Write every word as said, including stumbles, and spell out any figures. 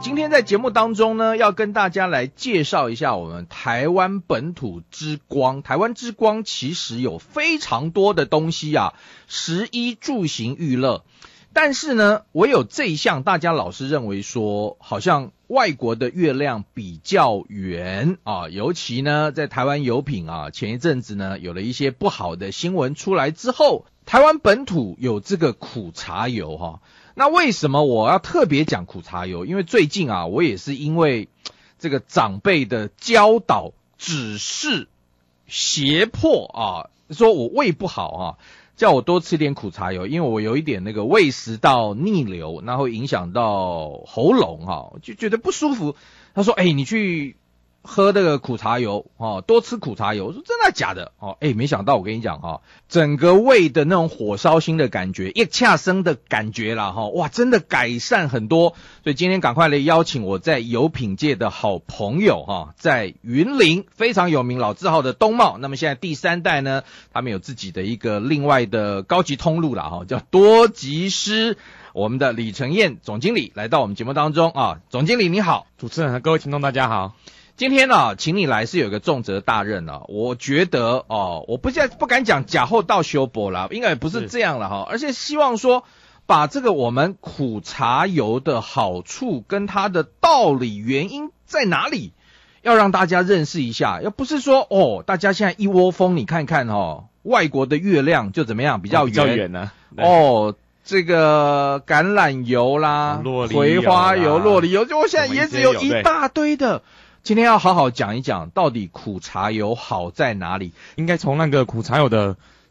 今天在节目当中呢，要跟大家来介绍一下我们台湾本土之光。台湾之光其实有非常多的东西啊，食衣住行娱乐。但是呢，唯有这一项大家老是认为说，好像外国的月亮比较圆啊。尤其呢，在台湾油品啊，前一阵子呢有了一些不好的新闻出来之后，台湾本土有这个苦茶油哈、啊。那为什么我要特别讲苦茶油？因为最近啊，我也是因为这个长辈的教导、指示、胁迫啊，说我胃不好啊，叫我多吃点苦茶油，因为我有一点那个胃食道逆流，那会影响到喉咙啊，就觉得不舒服。他说：“哎、欸，你去喝这个苦茶油哦，多吃苦茶油。”我说真的假的哦？哎，没想到我跟你讲哈、哦，整个胃的那种火烧心的感觉，一恰生的感觉啦哈、哦，哇，真的改善很多。所以今天赶快来邀请我在油品界的好朋友哈、哦，在云林非常有名老字号的东茂，那么现在第三代呢，他们有自己的一个另外的高级通路啦哈、哦，叫多吉师。我们的李承彦总经理来到我们节目当中啊，总经理你好。 主持人和各位听众大家好。 今天呢、啊，请你来是有一个重责大任啊，我觉得哦，我不现在不敢讲假后到修博啦，应该也不是这样了哈，而且希望说把这个我们苦茶油的好处跟它的道理原因在哪里，要让大家认识一下，要不是说哦，大家现在一窝蜂，你看看哦，外国的月亮就怎么样比较圆， 比较远呢、啊、 哦。这个橄榄油啦、 哦、 葵花油、酪梨油，就我现在也只有一大堆的。今天要好好讲一讲，到底苦茶油好在哪里？ 应该从那个苦茶油的